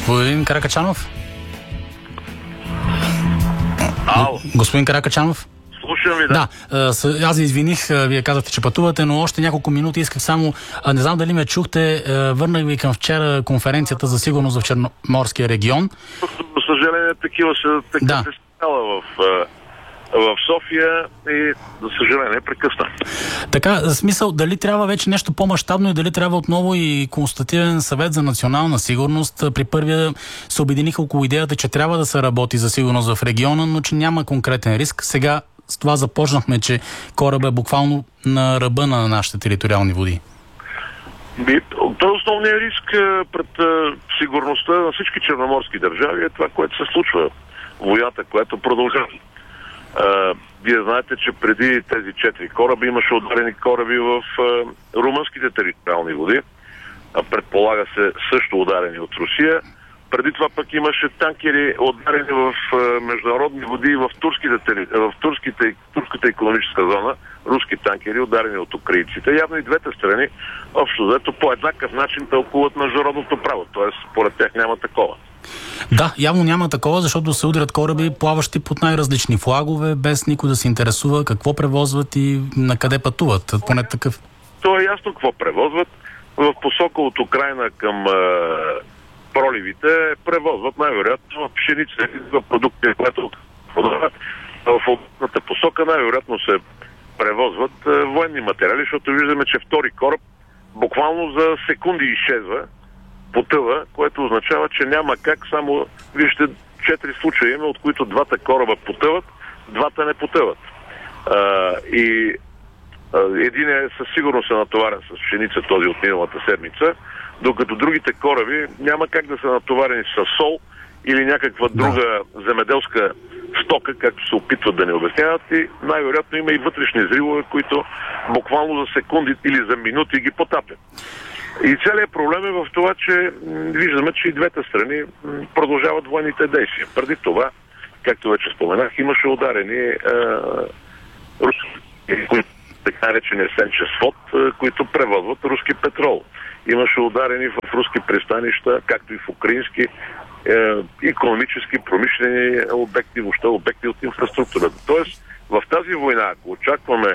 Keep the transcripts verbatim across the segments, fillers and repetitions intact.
Господин Каракачанов? Ало. Господин Каракачанов? Слушам ви, да. Да, аз ви извиних, вие казахте, че пътувате, но още няколко минути исках само, не знам дали ме чухте, върнах ви към вчера конференцията за сигурност в Черноморския регион. За съжаление, такива са така да. се става в, в София и за съжаление прекъсна. Така, в смисъл, дали трябва вече нещо по-мащабно и дали трябва отново и констативен съвет за национална сигурност? При първия се обединиха около идеята, че трябва да се работи за сигурност в региона, но че няма конкретен риск. Сега с това започнахме, че корабът е буквално на ръба на нашите териториални води. Той основният риск пред сигурността на всички черноморски държави е това, което се случва. Войната, която продължава. Вие знаете, че преди тези четири кораби имаше ударени кораби в румънските териториални води. Предполага се също ударени от Русия. Преди това пък имаше танкери ударени в международни води в турските, в турските, турската икономическа зона, руски танкери ударени от украинците. Явно и двете страни общо взето по еднакъв начин тълкуват международното право. Т.е. според тях няма такова. Да, явно няма такова, защото се удрят кораби, плаващи под най-различни флагове, без никой да се интересува какво превозват и на къде пътуват. Поне такъв. То е ясно какво превозват. В посока от Украйна към е, проливите превозват най-вероятно пшеница, продукти, които подават. В обратната посока най-вероятно се превозват е, военни материали, защото виждаме, че втори кораб буквално за секунди изчезва, потъва, което означава, че няма как, само вижте четири случая има, от които двата кораба потъват, двата не потъват. А, и а, един е със сигурност е натоварен с пшеница, този от миналата седмица, докато другите кораби няма как да са натоварени с сол или някаква друга земеделска стока, както се опитват да не обясняват, и най-вероятно има и вътрешни взривове, които буквално за секунди или за минути ги потапят. И целият проблем е в това, че виждаме, че и двете страни продължават военните действия. Преди това, както вече споменах, имаше ударени руски, така наречения Сенчев свод, които превозват руски петрол. Имаше ударени в руски пристанища, както и в украински е, икономически, промишлени обекти, въобще обекти от инфраструктурата. Тоест, в тази война, ако очакваме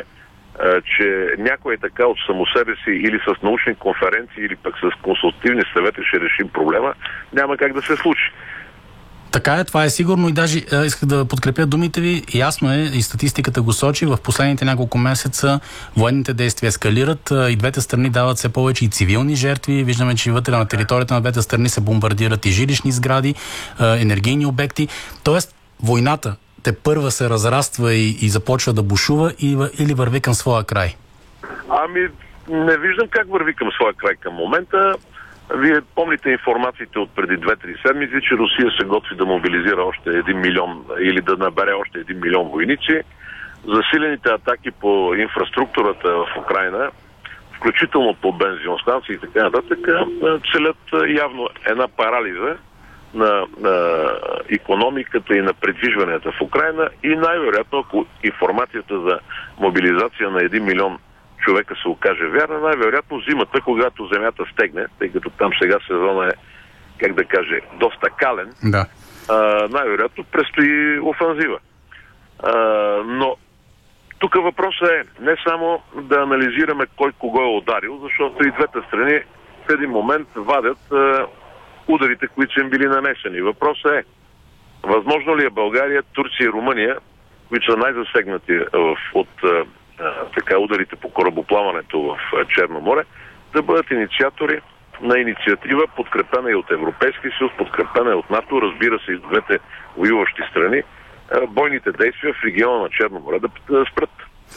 че някой така от само себе си или с научни конференции, или пък с консултативни съвети ще решим проблема, няма как да се случи. Така е, това е сигурно и даже а, исках да подкрепя думите ви. Ясно е, и статистиката го сочи, в последните няколко месеца военните действия ескалират а, и двете страни дават все повече и цивилни жертви. Виждаме, че вътре на територията на двете страни се бомбардират и жилищни сгради, а, енергийни обекти. Тоест, войната те първа се разраства и, и започва да бушува и, или върви към своя край? Ами, не виждам как върви към своя край към момента. Вие помните информациите от преди две-три седмици, че Русия се готви да мобилизира още един милион или да набере още един милион войници. Засилените атаки по инфраструктурата в Украйна, включително по бензиностанции и така нататък, целят явно една парализа на, на икономиката и на предвижванията в Украйна и най-вероятно, ако информацията за мобилизация на един милион човека се окаже вярна, най-вероятно зимата, когато земята стегне, тъй като там сега сезона е, как да каже, доста кален, да. а, най-вероятно предстои офанзива. А, но тук въпросът е не само да анализираме кой кого е ударил, защото и двете страни в един момент вадят а, ударите, които са им били нанесени. Въпросът е, възможно ли е България, Турция и Румъния, които са най-засегнати в, от а, така ударите по корабоплаването в Черно море, да бъдат инициатори на инициатива, подкрепена и от Европейския съюз, подкрепена и от НАТО, разбира се и от двете воюващи страни, бойните действия в региона на Черно море да, да спрат.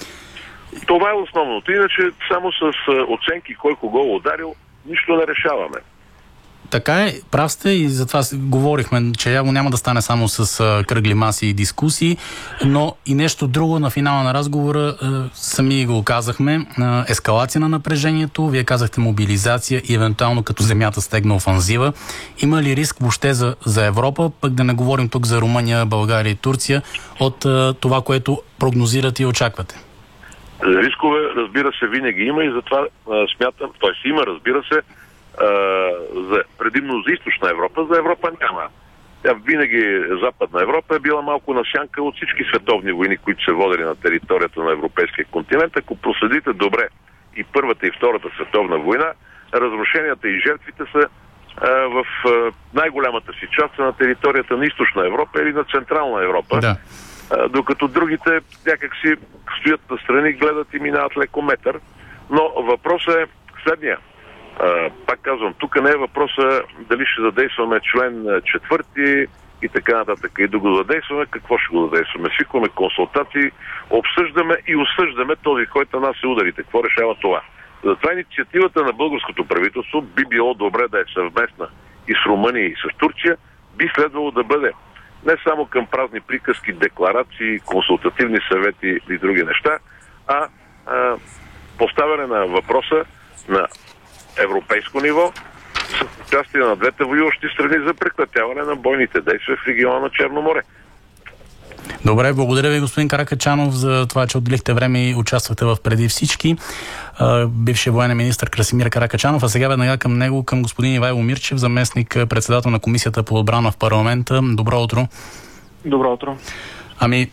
Това е основното. Иначе само с оценки кой кого е ударил, нищо не решаваме. Така е, прав сте и затова говорихме, че явно няма да стане само с а, кръгли маси и дискусии, но и нещо друго на финала на разговора, а, сами го казахме, а, ескалация на напрежението, вие казахте мобилизация и евентуално като земята стегна офанзива. Има ли риск въобще за, за Европа, пък да не говорим тук за Румъния, България и Турция, от а, това, което прогнозирате и очаквате? Рискове, разбира се, винаги има и затова а, смятам, т.е. има, разбира се, за предимно за източна Европа, за Европа няма. Тя винаги, Западна Европа е била малко на сянка от всички световни войни, които се водили на територията на европейския континент. Ако проследите добре и Първата и Втората световна война, разрушенията и жертвите са а, в а, най-голямата си част на територията на източна Европа или на Централна Европа. Да. А, докато другите някак си стоят на страни, гледат и минават леко метър. Но въпросът е следния. Uh, пак казвам, тук не е въпроса дали ще задействаме член четвърти и така нататък. И да го задействаме, какво ще го задействаме? Свикваме консултации, обсъждаме и осъждаме този, който нас се ударите. Какво решава това? Затова инициативата на българското правителство би било добре да е съвместна и с Румъния, и с Турция, би следвало да бъде не само към празни приказки, декларации, консултативни съвети и други неща, а, а поставяне на въпроса на европейско ниво с участие на двете воюващи страни за прекратяване на бойните действия в региона на Черно море. Добре, благодаря ви, господин Каракачанов, за това, че отделихте време и участвахте в Преди всички. Бившият военен министър Красимир Каракачанов, а сега веднага към него, към господин Ивайло Мирчев, заместник председател на Комисията по отбрана в парламента. Добро утро. Добро утро. Ами,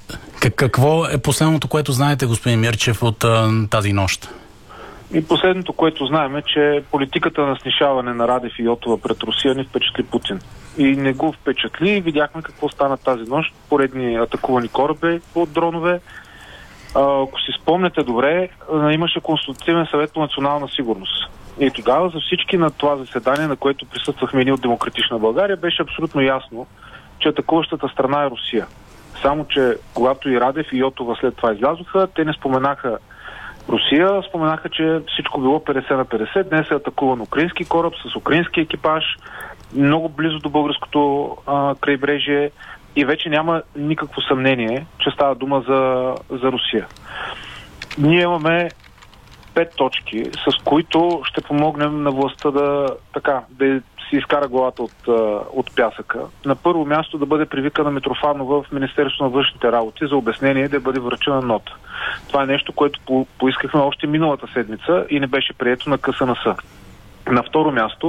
какво е последното, което знаете, господин Мирчев, от тази нощ? И последното, което знаем е, че политиката на снишаване на Радев и Йотова пред Русия не впечатли Путин. И не го впечатли и видяхме какво стана тази нощ. Поредни атакувани кораби от дронове. А, ако си спомняте добре, имаше консултативен съвет по национална сигурност. И тогава за всички на това заседание, на което присъствахме ние от Демократична България, беше абсолютно ясно, че атакуващата страна е Русия. Само, че когато и Радев и Йотова след това излязоха, те не споменаха Русия, споменаха, че всичко било петдесет на петдесет. Днес е атакуван украински кораб с украински екипаж, много близо до българското а, крайбрежие и вече няма никакво съмнение, че става дума за, за Русия. Ние имаме пет точки, с които ще помогнем на властта да, така, да си изкара главата от, от пясъка. На първо място да бъде привикана Митрофанова в Министерството на външните работи за обяснение да бъде връчена нота. Това е нещо, което по- поискахме още миналата седмица и не беше прието на КСНС. На второ място